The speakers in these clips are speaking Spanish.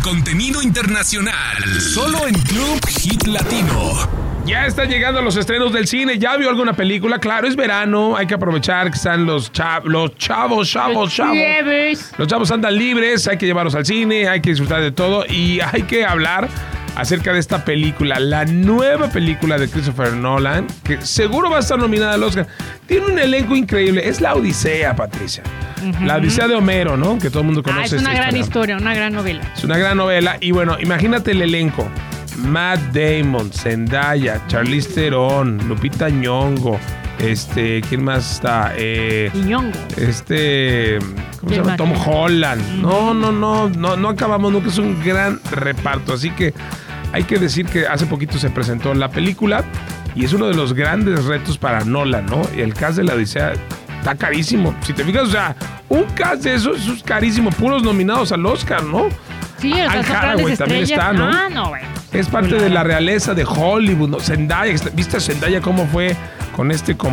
contenido internacional. Solo en Club Hit Latino. Ya están llegando los estrenos del cine. ¿Ya vio alguna película? Claro, es verano. Hay que aprovechar que están los chavos. Los chavos andan libres. Hay que llevarlos al cine. Hay que disfrutar de todo. Y hay que hablar acerca de esta película. La nueva película de Christopher Nolan, que seguro va a estar nominada al Oscar. Tiene un elenco increíble. Es La Odisea, Patricia. Uh-huh. La Odisea de Homero, ¿no? Que todo el mundo conoce. Es una gran historia, una gran novela. Es una gran novela. Y bueno, imagínate el elenco. Matt Damon, Zendaya, Charlize Theron, Lupita Nyong'o, ¿quién más está? Nyong'o. ¿Cómo se llama? Tom Holland. No acabamos nunca, es un gran reparto, así que hay que decir que hace poquito se presentó la película y es uno de los grandes retos para Nolan, ¿no? El cast de La Odisea está carísimo. Si te fijas, o sea, un cast de eso es carísimo, puros nominados al Oscar, ¿no? Sí, o sea, son grandes también está, ¿no? Bueno. Es parte de la realeza de Hollywood, ¿no? Zendaya, ¿viste a Zendaya cómo fue con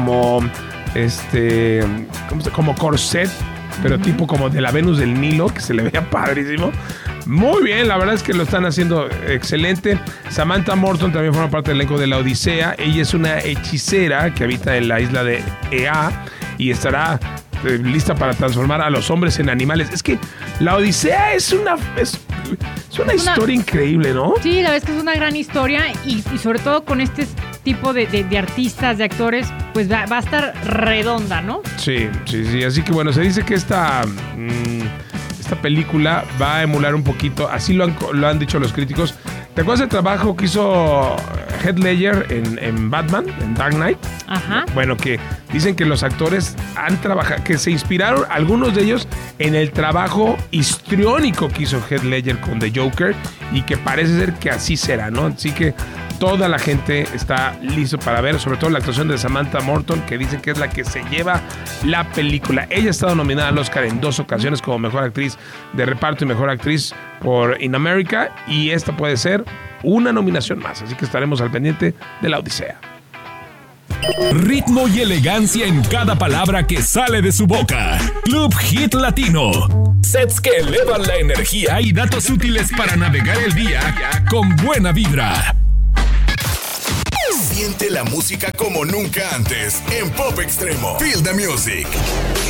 como corset, pero tipo como de la Venus del Nilo, que se le veía padrísimo? Muy bien, la verdad es que lo están haciendo excelente. Samantha Morton también forma parte del elenco de La Odisea. Ella es una hechicera que habita en la isla de Ea y estará lista para transformar a los hombres en animales. Es que La Odisea es una historia increíble, ¿no? Sí, la verdad es que es una gran historia y sobre todo con este tipo de artistas, de actores, pues va a estar redonda, ¿no? Sí. Así que bueno, se dice que esta película va a emular un poquito, así lo han dicho los críticos. ¿Te acuerdas del trabajo que hizo Heath Ledger en Batman, en Dark Knight? Ajá. Bueno, que dicen que los actores han trabajado, que se inspiraron, algunos de ellos, en el trabajo histriónico que hizo Heath Ledger con The Joker y que parece ser que así será, ¿no? Así que toda la gente está listo para ver, sobre todo la actuación de Samantha Morton, que dicen que es la que se lleva la película. Ella ha estado nominada al Oscar en 2 ocasiones como Mejor Actriz de Reparto y Mejor Actriz por In America, y esta puede ser una nominación más, así que estaremos al pendiente de La Odisea. Ritmo y elegancia en cada palabra que sale de su boca. Club Hit Latino. Sets que elevan la energía y datos útiles para navegar el día con buena vibra. Siente la música como nunca antes en Pop Extremo. Feel the Music.